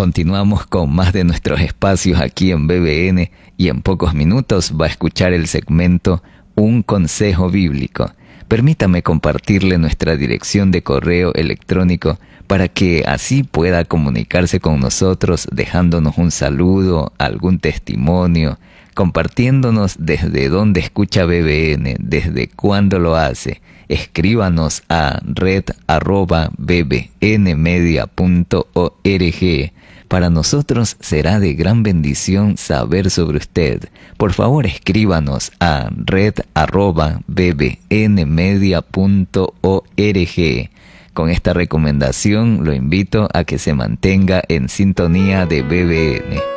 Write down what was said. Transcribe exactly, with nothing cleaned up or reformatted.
Continuamos con más de nuestros espacios aquí en B B N y en pocos minutos va a escuchar el segmento Un Consejo Bíblico. Permítame compartirle nuestra dirección de correo electrónico para que así pueda comunicarse con nosotros dejándonos un saludo, algún testimonio, compartiéndonos desde dónde escucha B B N, desde cuándo lo hace. Escríbanos a red arroba bbnmedia punto org. Para nosotros será de gran bendición saber sobre usted. Por favor, escríbanos a red arroba bbnmedia punto org. Con esta recomendación lo invito a que se mantenga en sintonía de B B N.